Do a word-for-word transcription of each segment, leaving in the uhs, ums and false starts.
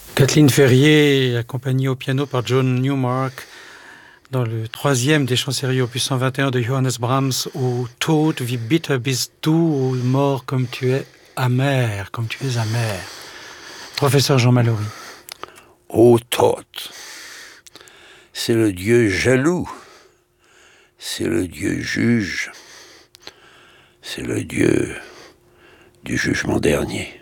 Kathleen Ferrier, accompagnée au piano par John Newmark, dans le troisième des chants-séries opus cent vingt et un de Johannes Brahms, au Tod, wie bitter bist du, ô mort, comme tu es amer, comme tu es amer. Professeur Jean Mallory. Ô Tod, c'est le Dieu jaloux, c'est le Dieu juge, c'est le Dieu du jugement dernier.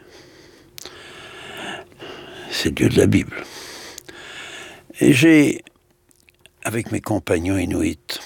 C'est le Dieu de la Bible. Et j'ai, avec mes compagnons inuits,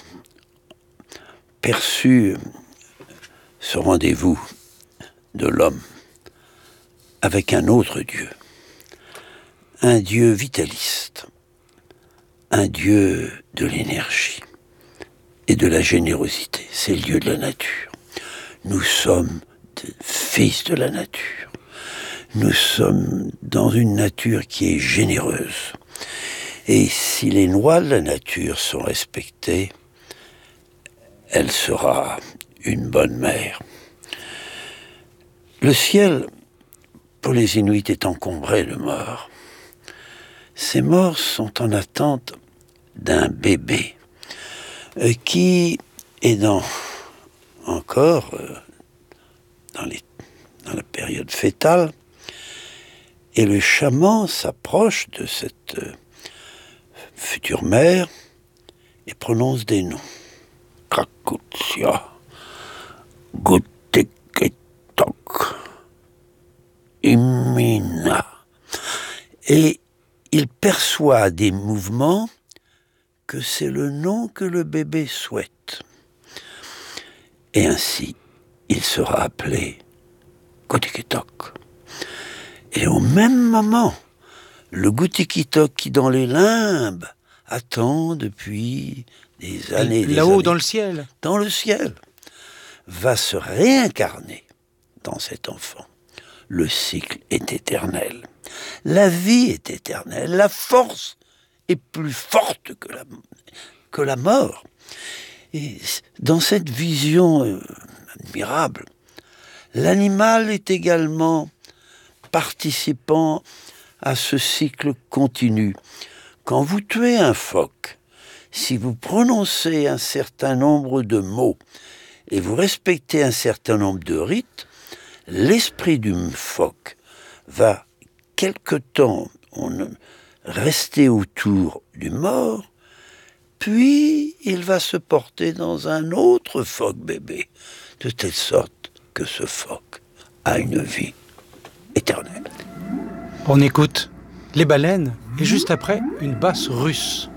perçu ce rendez-vous de l'homme avec un autre Dieu, un Dieu vitaliste, un Dieu de l'énergie et de la générosité. C'est le Dieu de la nature. Nous sommes des fils de la nature. Nous sommes dans une nature qui est généreuse. Et si les lois de la nature sont respectées, elle sera une bonne mère. Le ciel, pour les Inuits, est encombré de morts. Ces morts sont en attente d'un bébé euh, qui est dans, encore euh, dans, les, dans la période fœtale, et le chaman s'approche de cette euh, future mère et prononce des noms. Kakutsia, Guteketok, Imina. Et il perçoit des mouvements que c'est le nom que le bébé souhaite. Et ainsi, il sera appelé Guteketok. Et au même moment, le Gutikitok qui dans les limbes attend depuis des années et des Là-haut, années, dans le ciel. Dans le ciel, va se réincarner dans cet enfant. Le cycle est éternel. La vie est éternelle. La force est plus forte que la, que la mort. Et dans cette vision euh, admirable, l'animal est également participant à ce cycle continu. Quand vous tuez un phoque, si vous prononcez un certain nombre de mots et vous respectez un certain nombre de rites, l'esprit du phoque va quelque temps on, rester autour du mort, puis il va se porter dans un autre phoque bébé, de telle sorte que ce phoque a une vie éternelle. On écoute les baleines et juste après une basse russe.